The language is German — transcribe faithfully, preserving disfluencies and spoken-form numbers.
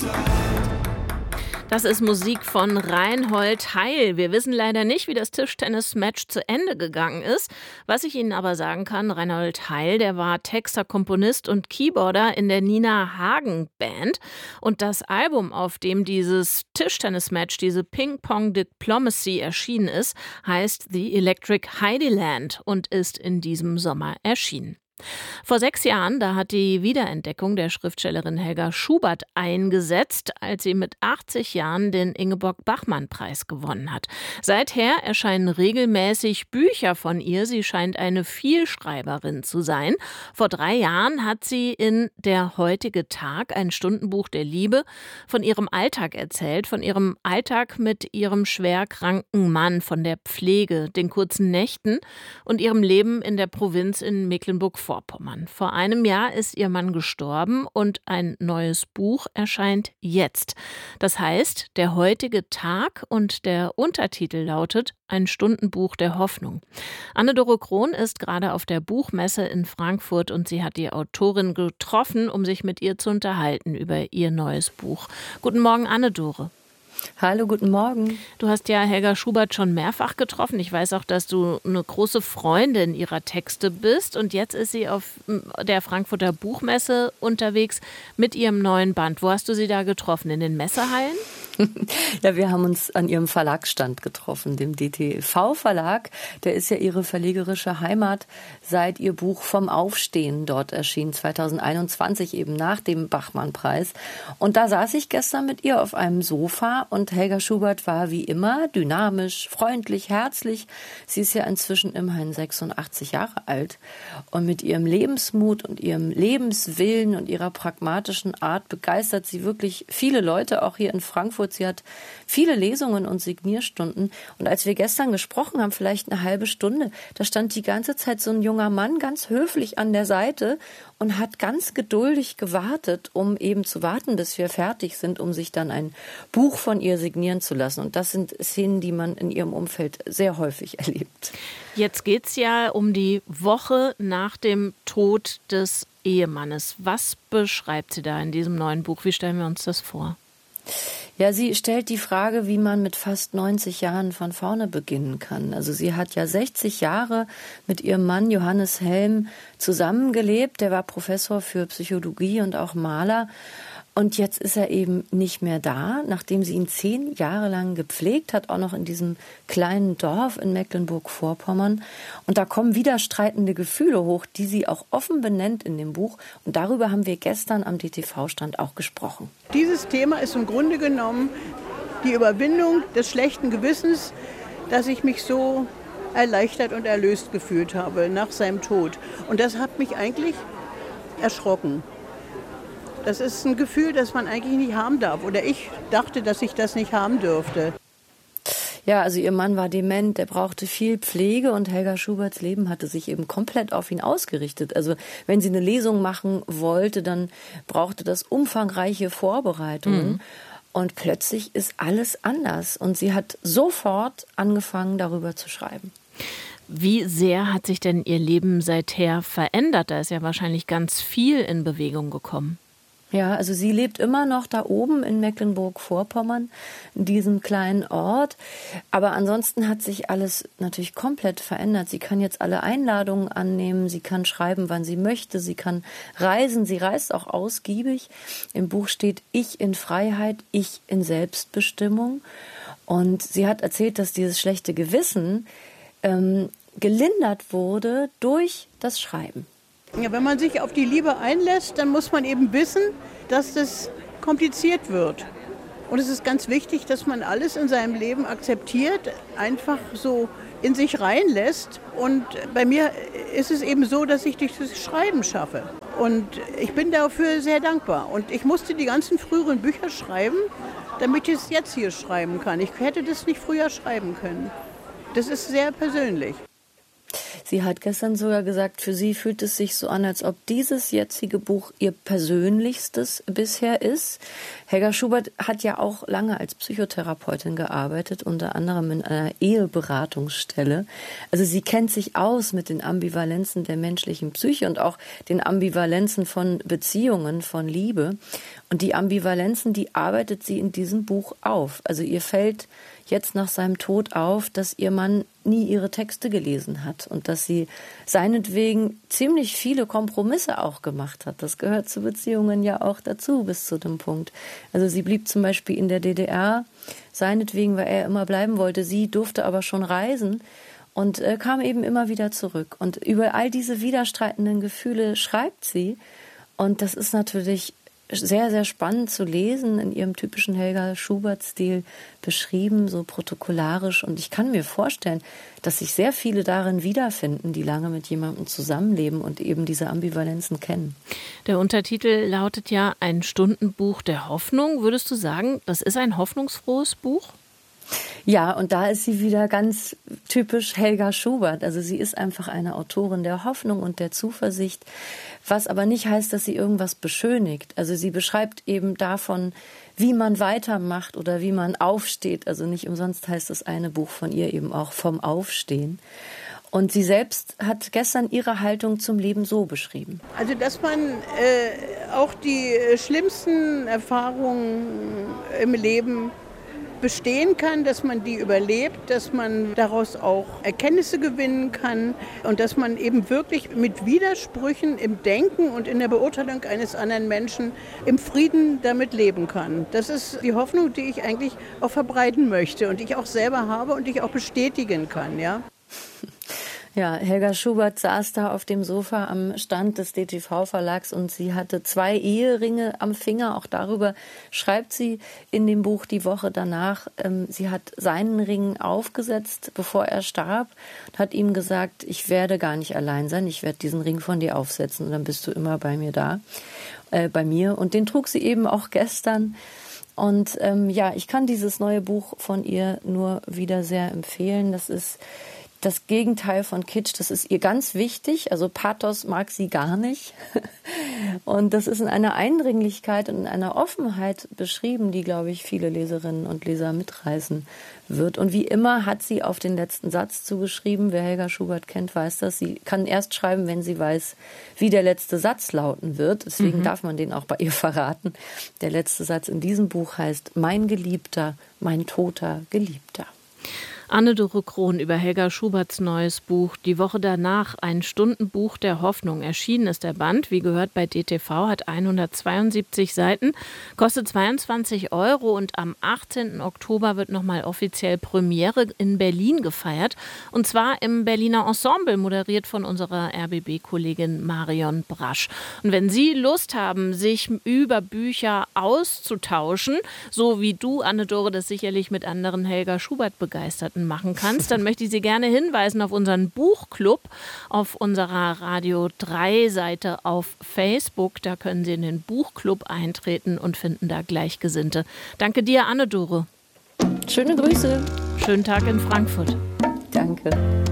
Das ist Musik von Reinhold Heil. Wir wissen leider nicht, wie das Tischtennis-Match zu Ende gegangen ist. Was ich Ihnen aber sagen kann, Reinhold Heil, der war Texter, Komponist und Keyboarder in der Nina Hagen Band. Und das Album, auf dem dieses Tischtennis-Match, diese Ping-Pong Diplomacy erschienen ist, heißt The Electric Heidiland und ist in diesem Sommer erschienen. Vor sechs Jahren, da hat die Wiederentdeckung der Schriftstellerin Helga Schubert eingesetzt, als sie mit achtzig Jahren den Ingeborg-Bachmann-Preis gewonnen hat. Seither erscheinen regelmäßig Bücher von ihr. Sie scheint eine Vielschreiberin zu sein. Vor drei Jahren hat sie in Der heutige Tag, ein Stundenbuch der Liebe, von ihrem Alltag erzählt, von ihrem Alltag mit ihrem schwerkranken Mann, von der Pflege, den kurzen Nächten und ihrem Leben in der Provinz in Mecklenburg-Vorpommern. Vor einem Jahr ist ihr Mann gestorben und ein neues Buch erscheint jetzt. Das heißt, Der heutige Tag, und der Untertitel lautet Ein Stundenbuch der Hoffnung. Anne-Dore Krohn ist gerade auf der Buchmesse in Frankfurt und sie hat die Autorin getroffen, um sich mit ihr zu unterhalten über ihr neues Buch. Guten Morgen, Anne-Dore. Hallo, guten Morgen. Du hast ja Helga Schubert schon mehrfach getroffen. Ich weiß auch, dass du eine große Freundin ihrer Texte bist. Und jetzt ist sie auf der Frankfurter Buchmesse unterwegs mit ihrem neuen Band. Wo hast du sie da getroffen? In den Messehallen? Ja, wir haben uns an ihrem Verlagsstand getroffen, dem D T V-Verlag. Der ist ja ihre verlegerische Heimat, seit ihr Buch Vom Aufstehen dort erschien, zweitausendeinundzwanzig, eben nach dem Bachmann-Preis. Und da saß ich gestern mit ihr auf einem Sofa und Helga Schubert war wie immer dynamisch, freundlich, herzlich. Sie ist ja inzwischen immerhin sechsundachtzig Jahre alt. Und mit ihrem Lebensmut und ihrem Lebenswillen und ihrer pragmatischen Art begeistert sie wirklich viele Leute, auch hier in Frankfurt. Sie hat viele Lesungen und Signierstunden. Und als wir gestern gesprochen haben, vielleicht eine halbe Stunde, da stand die ganze Zeit so ein junger Mann ganz höflich an der Seite und hat ganz geduldig gewartet, um eben zu warten, bis wir fertig sind, um sich dann ein Buch von ihr signieren zu lassen. Und das sind Szenen, die man in ihrem Umfeld sehr häufig erlebt. Jetzt geht es ja um die Woche nach dem Tod des Ehemannes. Was beschreibt sie da in diesem neuen Buch? Wie stellen wir uns das vor? Ja, sie stellt die Frage, wie man mit fast neunzig Jahren von vorne beginnen kann. Also sie hat ja sechzig Jahre mit ihrem Mann Johannes Helm zusammengelebt. Der war Professor für Psychologie und auch Maler. Und jetzt ist er eben nicht mehr da, nachdem sie ihn zehn Jahre lang gepflegt hat, auch noch in diesem kleinen Dorf in Mecklenburg-Vorpommern. Und da kommen widerstreitende Gefühle hoch, die sie auch offen benennt in dem Buch. Und darüber haben wir gestern am D T V-Stand auch gesprochen. Dieses Thema ist im Grunde genommen die Überwindung des schlechten Gewissens, dass ich mich so erleichtert und erlöst gefühlt habe nach seinem Tod. Und das hat mich eigentlich erschrocken. Das ist ein Gefühl, das man eigentlich nicht haben darf. Oder ich dachte, dass ich das nicht haben dürfte. Ja, also ihr Mann war dement, der brauchte viel Pflege und Helga Schuberts Leben hatte sich eben komplett auf ihn ausgerichtet. Also wenn sie eine Lesung machen wollte, dann brauchte das umfangreiche Vorbereitungen. Mhm. Und plötzlich ist alles anders. Und sie hat sofort angefangen, darüber zu schreiben. Wie sehr hat sich denn ihr Leben seither verändert? Da ist ja wahrscheinlich ganz viel in Bewegung gekommen. Ja, also sie lebt immer noch da oben in Mecklenburg-Vorpommern, in diesem kleinen Ort. Aber ansonsten hat sich alles natürlich komplett verändert. Sie kann jetzt alle Einladungen annehmen, sie kann schreiben, wann sie möchte, sie kann reisen, sie reist auch ausgiebig. Im Buch steht Ich in Freiheit, ich in Selbstbestimmung. Und sie hat erzählt, dass dieses schlechte Gewissen ähm, gelindert wurde durch das Schreiben. Ja, wenn man sich auf die Liebe einlässt, dann muss man eben wissen, dass das kompliziert wird. Und es ist ganz wichtig, dass man alles in seinem Leben akzeptiert, einfach so in sich reinlässt. Und bei mir ist es eben so, dass ich durch das Schreiben schaffe. Und ich bin dafür sehr dankbar. Und ich musste die ganzen früheren Bücher schreiben, damit ich es jetzt hier schreiben kann. Ich hätte das nicht früher schreiben können. Das ist sehr persönlich. Sie hat gestern sogar gesagt, für sie fühlt es sich so an, als ob dieses jetzige Buch ihr persönlichstes bisher ist. Helga Schubert hat ja auch lange als Psychotherapeutin gearbeitet, unter anderem in einer Eheberatungsstelle. Also sie kennt sich aus mit den Ambivalenzen der menschlichen Psyche und auch den Ambivalenzen von Beziehungen, von Liebe. Und die Ambivalenzen, die arbeitet sie in diesem Buch auf. Also ihr fällt jetzt nach seinem Tod auf, dass ihr Mann nie ihre Texte gelesen hat und dass sie seinetwegen ziemlich viele Kompromisse auch gemacht hat. Das gehört zu Beziehungen ja auch dazu bis zu dem Punkt. Also sie blieb zum Beispiel in der D D R, seinetwegen, weil er immer bleiben wollte. Sie durfte aber schon reisen und äh, kam eben immer wieder zurück. Und über all diese widerstreitenden Gefühle schreibt sie. Und das ist natürlich sehr, sehr spannend zu lesen, in ihrem typischen Helga Schubert-Stil beschrieben, so protokollarisch. Und ich kann mir vorstellen, dass sich sehr viele darin wiederfinden, die lange mit jemandem zusammenleben und eben diese Ambivalenzen kennen. Der Untertitel lautet ja ein Stundenbuch der Hoffnung. Würdest du sagen, das ist ein hoffnungsfrohes Buch? Ja, und da ist sie wieder ganz typisch Helga Schubert. Also sie ist einfach eine Autorin der Hoffnung und der Zuversicht, was aber nicht heißt, dass sie irgendwas beschönigt. Also sie beschreibt eben davon, wie man weitermacht oder wie man aufsteht. Also nicht umsonst heißt das eine Buch von ihr eben auch vom Aufstehen. Und sie selbst hat gestern ihre Haltung zum Leben so beschrieben. Also dass man äh, auch die schlimmsten Erfahrungen im Leben bestehen kann, dass man die überlebt, dass man daraus auch Erkenntnisse gewinnen kann und dass man eben wirklich mit Widersprüchen im Denken und in der Beurteilung eines anderen Menschen im Frieden damit leben kann. Das ist die Hoffnung, die ich eigentlich auch verbreiten möchte und die ich auch selber habe und die ich auch bestätigen kann, ja. Ja, Helga Schubert saß da auf dem Sofa am Stand des D T V-Verlags und sie hatte zwei Eheringe am Finger. Auch darüber schreibt sie in dem Buch die Woche danach. Sie hat seinen Ring aufgesetzt, bevor er starb, und hat ihm gesagt, ich werde gar nicht allein sein, ich werde diesen Ring von dir aufsetzen und dann bist du immer bei mir da, äh, bei mir. Und den trug sie eben auch gestern. Und ähm, ja, ich kann dieses neue Buch von ihr nur wieder sehr empfehlen. Das ist das Gegenteil von Kitsch, das ist ihr ganz wichtig. Also Pathos mag sie gar nicht. Und das ist in einer Eindringlichkeit und in einer Offenheit beschrieben, die, glaube ich, viele Leserinnen und Leser mitreißen wird. Und wie immer hat sie auf den letzten Satz zugeschrieben. Wer Helga Schubert kennt, weiß das. Sie kann erst schreiben, wenn sie weiß, wie der letzte Satz lauten wird. Deswegen mhm. darf man den auch bei ihr verraten. Der letzte Satz in diesem Buch heißt: Mein Geliebter, mein toter Geliebter. Anne-Dore Krohn über Helga Schuberts neues Buch. Die Woche danach ein Stundenbuch der Hoffnung. Erschienen ist der Band, wie gehört, bei D T V, hat hundertzweiundsiebzig Seiten, kostet zweiundzwanzig Euro und am achtzehnten Oktober wird nochmal offiziell Premiere in Berlin gefeiert. Und zwar im Berliner Ensemble, moderiert von unserer R B B-Kollegin Marion Brasch. Und wenn Sie Lust haben, sich über Bücher auszutauschen, so wie du, Anne-Dore, das sicherlich mit anderen Helga Schubert-Begeisterten machen kannst, dann möchte ich Sie gerne hinweisen auf unseren Buchclub auf unserer Radio drei Seite auf Facebook. Da können Sie in den Buchclub eintreten und finden da Gleichgesinnte. Danke dir, Anne-Dore. Schöne Grüße. Schönen Tag in Frankfurt. Danke.